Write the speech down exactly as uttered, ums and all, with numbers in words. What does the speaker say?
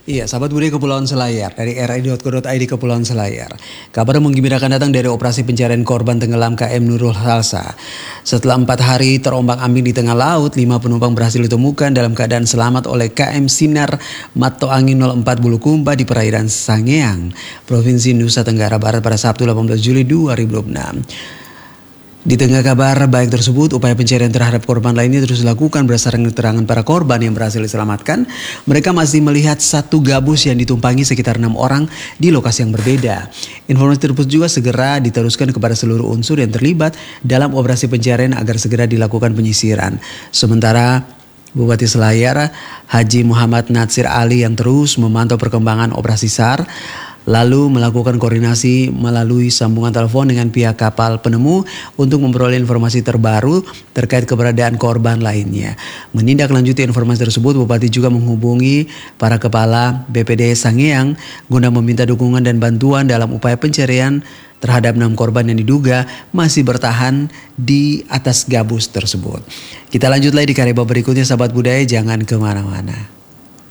Iya, sahabat budaya Kepulauan Selayar dari r i titik co titik i d Kepulauan Selayar. Kabar menggembirakan datang dari operasi pencarian korban tenggelam K M Nurul Halsa. Setelah empat hari terombang-ambing di tengah laut, lima penumpang berhasil ditemukan dalam keadaan selamat oleh K M Sinar Mato Angin nol empat Bulukumba di perairan Sangiang, Provinsi Nusa Tenggara Barat pada Sabtu delapan belas Juli dua ribu dua puluh enam. Di tengah kabar baik tersebut, upaya pencarian terhadap korban lainnya terus dilakukan berdasarkan keterangan para korban yang berhasil diselamatkan. Mereka masih melihat satu gabus yang ditumpangi sekitar enam orang di lokasi yang berbeda. Informasi tersebut juga segera diteruskan kepada seluruh unsur yang terlibat dalam operasi pencarian agar segera dilakukan penyisiran. Sementara Bupati Selayar Haji Muhammad Natsir Ali yang terus memantau perkembangan operasi SAR lalu melakukan koordinasi melalui sambungan telepon dengan pihak kapal penemu untuk memperoleh informasi terbaru terkait keberadaan korban lainnya. Menindaklanjuti informasi tersebut, Bupati juga menghubungi para kepala B P D Sangiang guna meminta dukungan dan bantuan dalam upaya pencarian terhadap enam korban yang diduga masih bertahan di atas gabus tersebut. Kita lanjut lagi di karya berikutnya, sahabat budaya, jangan kemana-mana.